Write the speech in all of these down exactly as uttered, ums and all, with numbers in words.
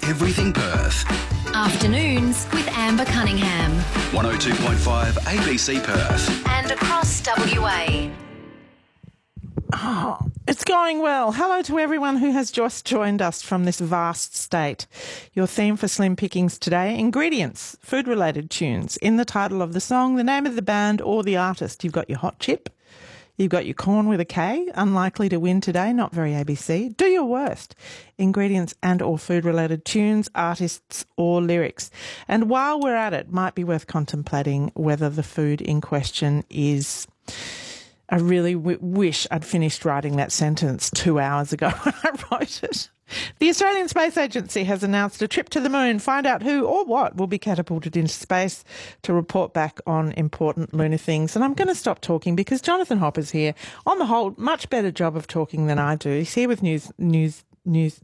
everything Perth. Afternoons with Amber Cunningham. one oh two point five A B C Perth. And across W A. Oh, it's going well. Hello to everyone who has just joined us from this vast state. Your theme for Slim Pickings today, ingredients, food-related tunes. In the title of the song, the name of the band or the artist. You've got your hot chip. You've got your corn with a K, unlikely to win today, not very A B C. Do your worst. Ingredients and or food-related tunes, artists or lyrics. And while we're at it, might be worth contemplating whether the food in question is... I really w- wish I'd finished writing that sentence two hours ago when I wrote it. The Australian Space Agency has announced a trip to the moon. Find out who or what will be catapulted into space to report back on important lunar things. And I'm going to stop talking because Jonathan Hopper's here. On the whole, much better job of talking than I do. He's here with news, news, news.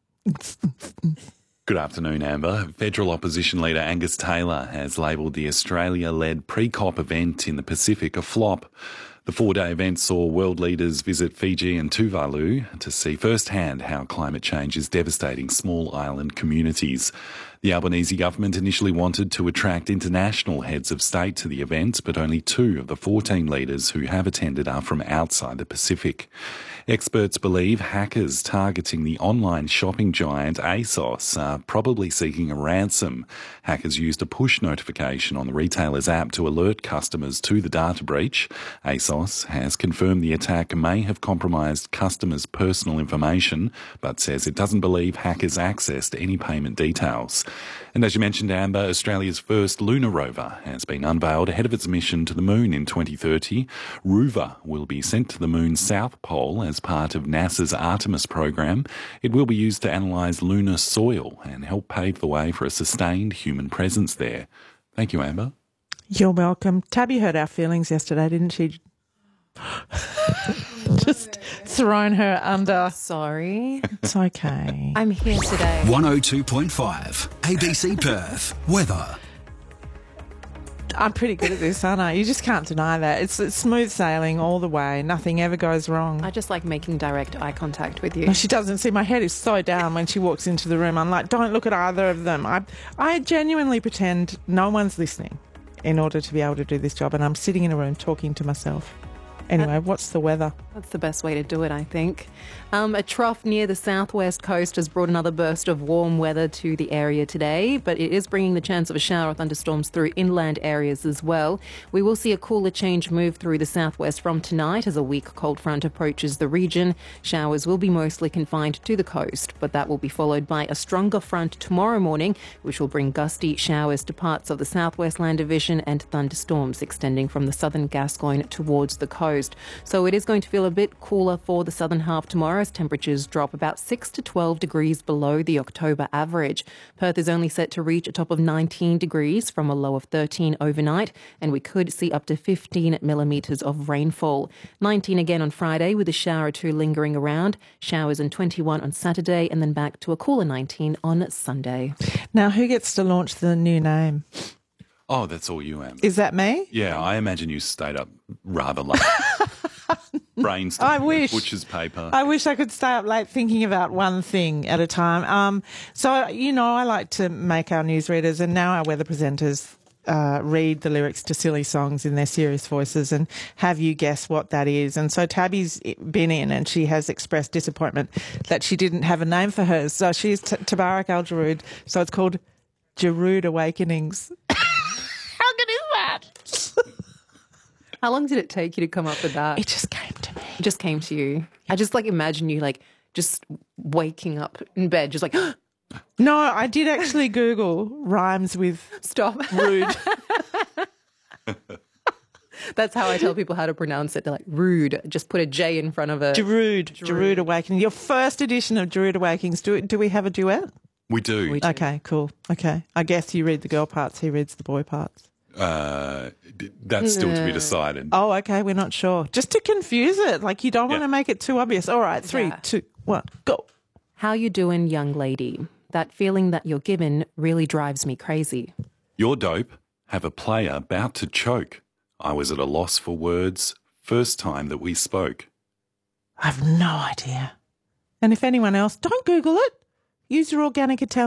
Good afternoon, Amber. Federal opposition leader Angus Taylor has labelled the Australia-led pre-COP event in the Pacific a flop. The four-day event saw world leaders visit Fiji and Tuvalu to see firsthand how climate change is devastating small island communities. The Albanese government initially wanted to attract international heads of state to the event, but only two of the fourteen leaders who have attended are from outside the Pacific. Experts believe hackers targeting the online shopping giant ASOS are probably seeking a ransom. Hackers used a push notification on the retailer's app to alert customers to the data breach. ASOS has confirmed the attack may have compromised customers' personal information, but says it doesn't believe hackers accessed any payment details. And as you mentioned, Amber, Australia's first lunar rover has been unveiled ahead of its mission to the moon in twenty thirty. Rover will be sent to the moon's south pole as part of NASA's Artemis program. It will be used to analyse lunar soil and help pave the way for a sustained human presence there. Thank you, Amber. You're welcome. Tabby hurt our feelings yesterday, didn't she? Just thrown her under. Sorry. It's okay. I'm here today. one oh two point five A B C Perth. Weather. I'm pretty good at this, aren't I? You just can't deny that. It's, it's smooth sailing all the way. Nothing ever goes wrong. I just like making direct eye contact with you. No, she doesn't see. My head is so down when she walks into the room. I'm like, don't look at either of them. I, I genuinely pretend no one's listening in order to be able to do this job, and I'm sitting in a room talking to myself. Anyway, what's the weather? That's the best way to do it, I think. Um, a trough near the southwest coast has brought another burst of warm weather to the area today, but it is bringing the chance of a shower or thunderstorms through inland areas as well. We will see a cooler change move through the southwest from tonight as a weak cold front approaches the region. Showers will be mostly confined to the coast, but that will be followed by a stronger front tomorrow morning, which will bring gusty showers to parts of the southwest land division and thunderstorms extending from the southern Gascoyne towards the coast. So it is going to feel a bit cooler for the southern half tomorrow as temperatures drop about six to twelve degrees below the October average. Perth is only set to reach a top of nineteen degrees from a low of thirteen overnight, and we could see up to fifteen millimetres of rainfall. nineteen again on Friday with a shower or two lingering around. Showers and twenty-one on Saturday, and then back to a cooler nineteen on Sunday. Now, who gets to launch the new name? Oh, that's all you, Amber. Is that me? Yeah, I imagine you stayed up rather late. Brainstorming. I wish. Butcher's paper. I wish I could stay up late thinking about one thing at a time. Um, so, you know, I like to make our newsreaders and now our weather presenters uh, read the lyrics to silly songs in their serious voices and have you guess what that is. And so Tabby's been in and she has expressed disappointment that she didn't have a name for hers. So she's T- Tabarak Al-Jarood. So it's called Jarood Awakenings. How good is that? How long did it take you to come up with that? It just came to me. It just came to you. I just like imagine you like just waking up in bed, just like No, I did actually Google rhymes with stop. rude. That's how I tell people how to pronounce it. They're like rude. Just put a J in front of it. Jarood, Jarood Awakening. Your first edition of Jarood Awakenings. Do do we have a duet? We do. We do. Okay, cool. Okay, I guess you read the girl parts. He reads the boy parts. Uh, that's still to be decided. Oh, okay. We're not sure. Just to confuse it. Like you don't want Yeah. to make it too obvious. All right, three, Yeah. two, one, go. How you doing, young lady? That feeling that you're given really drives me crazy. You're dope. Have a player about to choke. I was at a loss for words. First time that we spoke. I've no idea. And if anyone else, don't Google it. Use your organic Italian.